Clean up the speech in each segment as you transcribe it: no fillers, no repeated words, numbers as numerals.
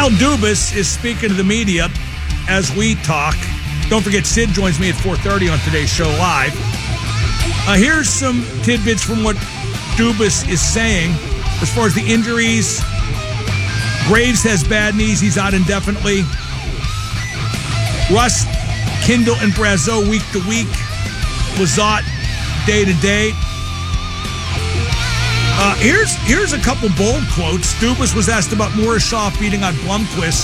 Kyle Dubas is speaking to the media as we talk. Don't forget, Sid joins me at 4:30 on today's show live. Here's some tidbits from what Dubas is saying as far as the injuries. Graves has bad knees. He's out indefinitely. Russ, Kindle, and Brazeau week to week. Lizotte day to day. Here's a couple bold quotes. Dubas was asked about Morishov beating on Blomqvist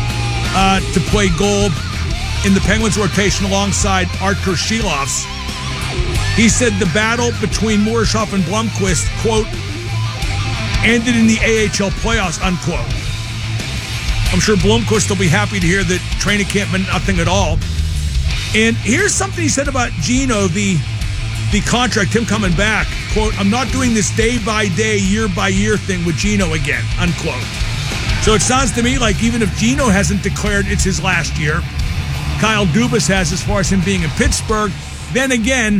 to play gold in the Penguins rotation alongside Artur Shilovs. He said the battle between Morishov and Blomqvist, quote, ended in the AHL playoffs, unquote. I'm sure Blomqvist will be happy to hear that training camp meant nothing at all. And here's something he said about Gino, the contract, him coming back. Quote, I'm not doing this day-by-day, year-by-year thing with Gino again, unquote. So it sounds to me like even if Gino hasn't declared it's his last year, Kyle Dubas has as far as him being in Pittsburgh. Then again,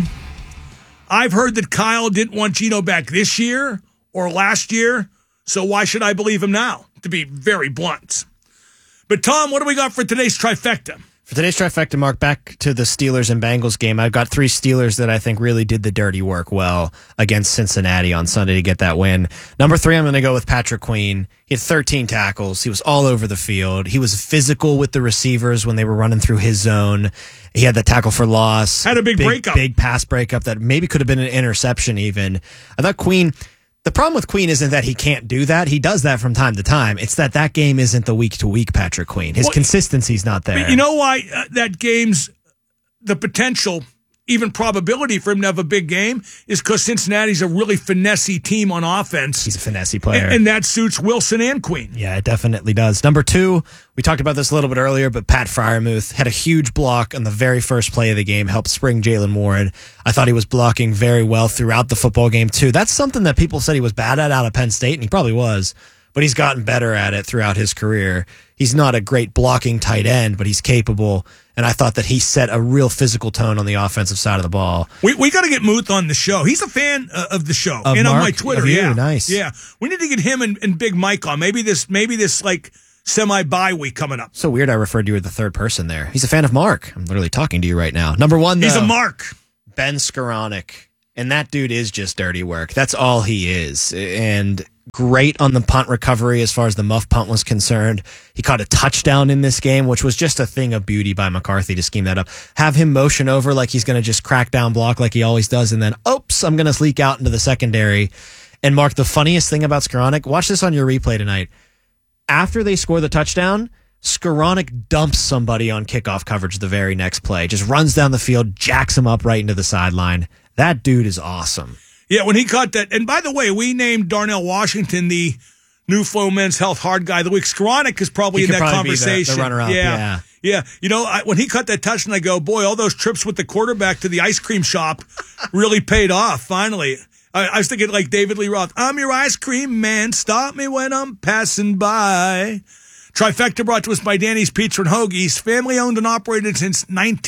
I've heard that Kyle didn't want Gino back this year or last year, so why should I believe him now, to be very blunt? But Tom, what do we got for today's trifecta? For today's trifecta, Mark, back to the Steelers and Bengals game. I've got three Steelers that I think really did the dirty work well against Cincinnati on Sunday to get that win. Number 3, I'm going to go with Patrick Queen. He had 13 tackles. He was all over the field. He was physical with the receivers when they were running through his zone. He had the tackle for loss. Had a big breakup. Big pass breakup that maybe could have been an interception even. I thought Queen... The problem with Queen isn't that he can't do that. He does that from time to time. It's that game isn't the week-to-week Patrick Queen. His consistency's not there. But you know why that game's the potential, even probability for him to have a big game is because Cincinnati's a really finessey team on offense. He's a finessey player. And that suits Wilson and Queen. Yeah, it definitely does. Number 2, we talked about this a little bit earlier, but Pat Freiermuth had a huge block on the very first play of the game, helped spring Jalen Warren. I thought he was blocking very well throughout the football game, too. That's something that people said he was bad at out of Penn State, and he probably was, but he's gotten better at it throughout his career. He's not a great blocking tight end, but he's capable, and I thought that he set a real physical tone on the offensive side of the ball. We got to get Muth on the show. He's a fan of the show. Of and Mark, on my Twitter. of you, yeah. Nice. Yeah. We need to get him and Big Mike on. Maybe this like semi-bye week coming up. So weird I referred to you as the third person there. He's a fan of Mark. I'm literally talking to you right now. Number 1, though, he's a Mark. Ben Skoranek. And that dude is just dirty work. That's all he is. And great on the punt recovery as far as the muff punt was concerned. He caught a touchdown in this game, which was just a thing of beauty by McCarthy to scheme that up. Have him motion over like he's going to just crack down block like he always does, and then, oops, I'm going to leak out into the secondary. And Mark, the funniest thing about Skoranek, watch this on your replay tonight. After they score the touchdown, Skoranek dumps somebody on kickoff coverage the very next play. Just runs down the field, jacks him up right into the sideline. That dude is awesome. Yeah, when he caught that. And by the way, we named Darnell Washington the new Flow Men's Health Hard Guy of the Week. Skoranek is probably in that conversation. The runner-up, yeah. Yeah. You know, when he caught that touchdown, I go, boy, all those trips with the quarterback to the ice cream shop really paid off, finally. I was thinking like David Lee Roth. I'm your ice cream man. Stop me when I'm passing by. Trifecta brought to us by Danny's Pizza and Hoagies. Family owned and operated since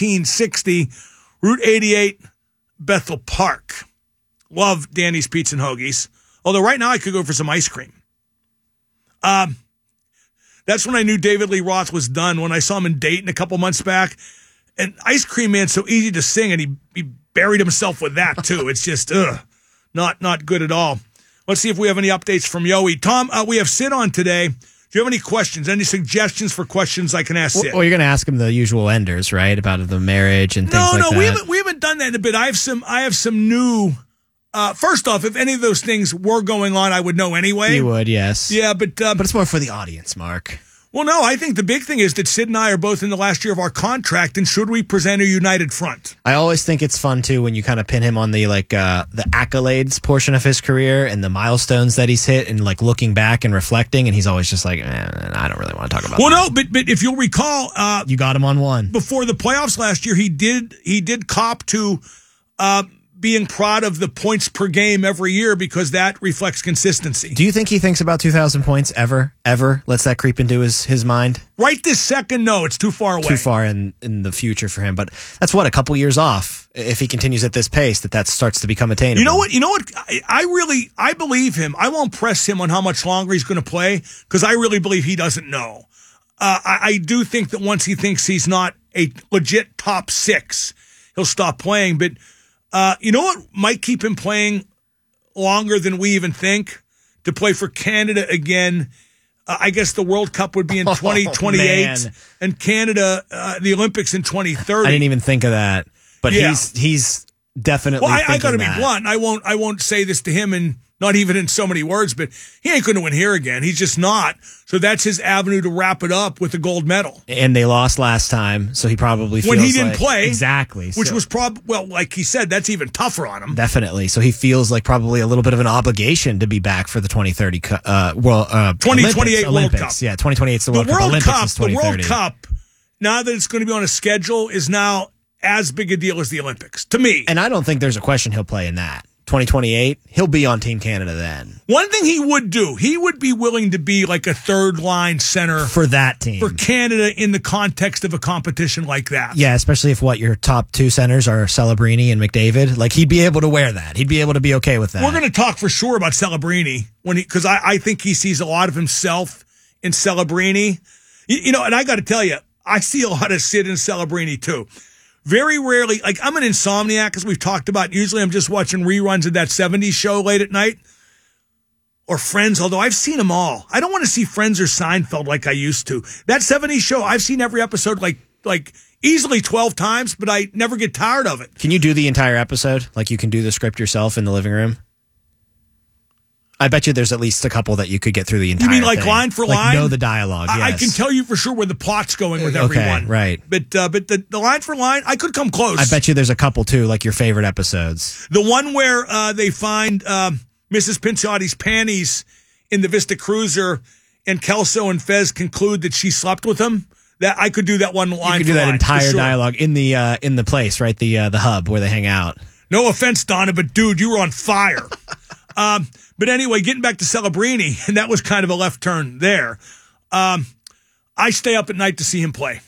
1960. Route 88, Bethel Park. Love Danny's Pizza and Hoagies. Although right now I could go for some ice cream. That's when I knew David Lee Roth was done, when I saw him in Dayton a couple months back. And Ice Cream Man's so easy to sing, and he buried himself with that, too. It's just, not good at all. Let's see if we have any updates from Yoey. Tom, we have Sid on today. Do you have any questions, any suggestions for questions I can ask Sid? Well, you're going to ask him the usual enders, right? About the marriage and things like that. No, we haven't done that in a bit. I have some new... first off, if any of those things were going on, I would know anyway. You would, yes. Yeah, but it's more for the audience, Mark. Well, no, I think the big thing is that Sid and I are both in the last year of our contract, and should we present a united front? I always think it's fun, too, when you kind of pin him on the accolades portion of his career and the milestones that he's hit and, like, looking back and reflecting, and he's always just like, I don't really want to talk about that. Well, no, but if you'll recall... you got him on one. Before the playoffs last year, he did cop to... being proud of the points per game every year because that reflects consistency. Do you think he thinks about 2,000 points ever lets that creep into his mind? Right this second, no, it's too far away. Too far in the future for him. But that's a couple years off. If he continues at this pace, that starts to become attainable. You know what? I believe him. I won't press him on how much longer he's going to play because I really believe he doesn't know. I do think that once he thinks he's not a legit top 6, he'll stop playing. But you know what might keep him playing longer than we even think? To play for Canada again. I guess the World Cup would be in 2028, and Canada, the Olympics in 2030. I didn't even think of that, but Yeah. he's definitely. Well, I got to be that. blunt. I won't say this to him, and not even in so many words, but he ain't going to win here again. He's just not. So that's his avenue to wrap it up with a gold medal. And they lost last time, so he probably feels When he didn't like- play. exactly, Which so- was well, like he said, that's even tougher on him. definitely. So he feels like probably a little bit of an obligation to be back for the 2030 2028 World Olympics. Cup. Yeah, 2028 is the The World Cup. World Olympics Cup, is the 2030. World Cup, now that it's going to be on a schedule, is now as big a deal as the Olympics, to me. And I don't think there's a question he'll play in that. 2028, he'll be on Team Canada then. One thing he would do, he would be willing to be like a third-line center For that team. for Canada in the context of a competition like that. Yeah, especially if your top 2 centers are Celebrini and McDavid. Like, he'd be able to wear that. He'd be able to be okay with that. We're going to talk for sure about Celebrini because I think he sees a lot of himself in Celebrini. You know, and I got to tell you, I see a lot of Sid in Celebrini too. Very rarely, like I'm an insomniac, as we've talked about. Usually I'm just watching reruns of that 70s show late at night. Or Friends, although I've seen them all. I don't want to see Friends or Seinfeld like I used to. That 70s show, I've seen every episode like easily 12 times, but I never get tired of it. Can you do the entire episode? Like, you can do the script yourself in the living room? I bet you there's at least a couple that you could get through the entire You mean like thing. line for like line? know the dialogue, yes. I can tell you for sure where the plot's going with Okay, everyone. right. But the line for line, I could come close. I bet you there's a couple, too, like your favorite episodes. The one where they find Mrs. Pinciotti's panties in the Vista Cruiser, and Kelso and Fez conclude that she slept with him. That I could do that one line. You could for do that line, entire for sure. dialogue in the place, right? The hub where they hang out. No offense, Donna, but dude, you were on fire. But anyway, getting back to Celebrini, and that was kind of a left turn there. I stay up at night to see him play.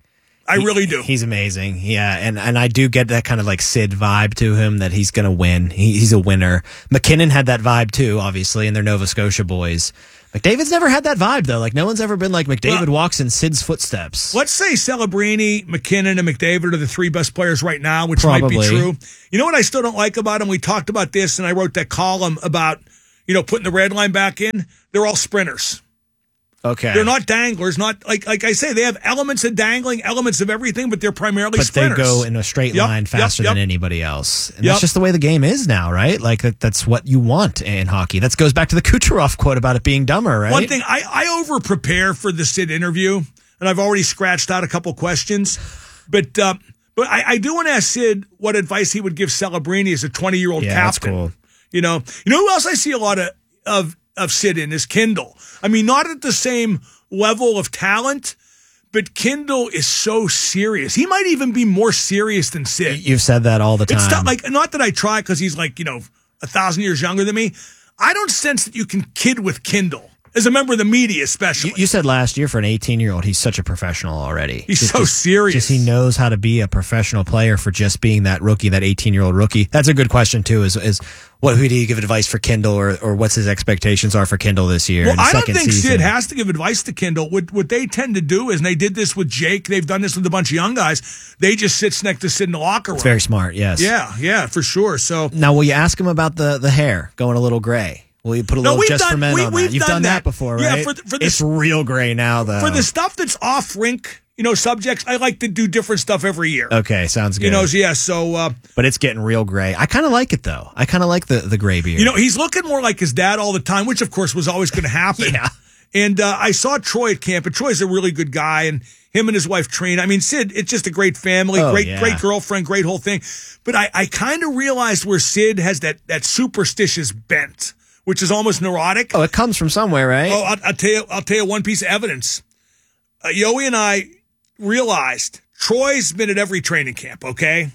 I really do. He's amazing. Yeah, and I do get that kind of like Sid vibe to him that he's going to win. He's a winner. McKinnon had that vibe too, obviously, and they're Nova Scotia boys. McDavid's never had that vibe, though. Like, no one's ever been like, McDavid walks in Sid's footsteps. Let's say Celebrini, McKinnon, and McDavid are the 3 best players right now, which might be true. You know what I still don't like about them? We talked about this, and I wrote that column about, putting the red line back in. They're all sprinters. Okay. They're not danglers. Not like I say, they have elements of dangling, elements of everything, but they're primarily sprinters. They go in a straight line faster than anybody else. And that's just the way the game is now, right? Like, that's what you want in hockey. That goes back to the Kucherov quote about it being dumber, right? One thing, I over-prepare for the Sid interview, and I've already scratched out a couple questions. But I do want to ask Sid what advice he would give Celebrini as a 20-year-old captain. That's cool. You know who else I see a lot of Sid in is Kindle. I mean, not at the same level of talent, but Kindle is so serious. He might even be more serious than Sid. You've said that all the time. It's not that I try because he's 1,000 years younger than me. I don't sense that you can kid with Kindle as a member of the media, especially. You said last year for an 18-year-old, he's such a professional already. He's so serious. Just he knows how to be a professional player for just being that rookie, that 18-year-old rookie. That's a good question too. Who do you give advice for Kindle, or what's his expectations are for Kindle this year? Well, I don't think season? Sid has to give advice to Kindle. What they tend to do is, and they did this with Jake, they've done this with a bunch of young guys, they just sit next to Sid in the locker room. It's very smart, yes. Yeah, for sure. So now, will you ask him about the hair going a little gray? Will you put a little just for men on that? You've done that before, right? Yeah, it's real gray now, though. For the stuff that's off rink, subjects, I like to do different stuff every year. Okay, sounds good. So. But it's getting real gray. I kind of like it, though. I kind of like the gray beard. He's looking more like his dad all the time, which, of course, was always going to happen. Yeah. And I saw Troy at camp, and Troy's a really good guy, and him and his wife, Trina. I mean, Sid, it's just a great family, great girlfriend, great whole thing. But I kind of realized where Sid has that superstitious bent, which is almost neurotic. Oh, it comes from somewhere, right? Oh, I'll tell you one piece of evidence. Yoey and I realized Troy's been at every training camp, okay?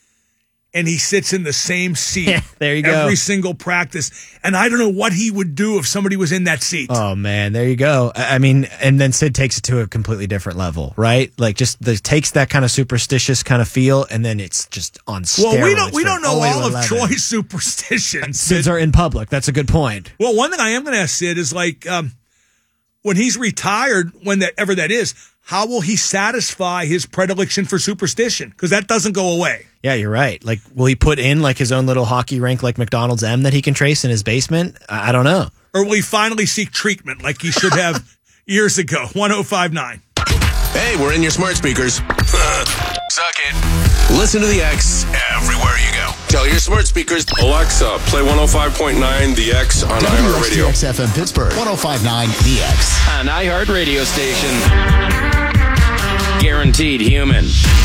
And he sits in the same seat. Yeah, there you go. Every single practice. And I don't know what he would do if somebody was in that seat. Oh, man, there you go. I mean, and then Sid takes it to a completely different level, right? Like, takes that kind of superstitious kind of feel, and then it's just on steroids. Well, we don't know all of Troy's superstitions. Sid's are in public. That's a good point. Well, one thing I am going to ask Sid is when he's retired, whenever that is, how will he satisfy his predilection for superstition? Because that doesn't go away. Yeah, you're right. Like, will he put in like his own little hockey rink like McDonald's M that he can trace in his basement? I don't know. Or will he finally seek treatment like he should have years ago? 105.9. Hey, we're in your smart speakers. Suck it. Listen to the X everywhere you go. Tell your smart speakers. Alexa, play 105.9 The X on iHeartRadio. WXTX-FM Pittsburgh, 105.9 The X. An iHeart radio station. Guaranteed human.